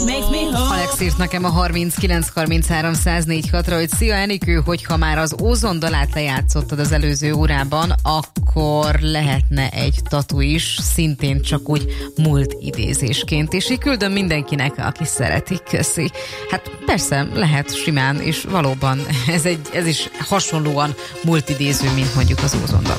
Alex írt nekem a 39331046-ra, hogy szia Enikő, hogyha már az ózondalát lejátszottad az előző órában, akkor lehetne egy tatu is, szintén csak úgy múlt idézésként, és így küldöm mindenkinek, aki szereti, köszi. Hát persze, lehet simán, és valóban ez is hasonlóan múlt idéző, mint mondjuk az ózondala.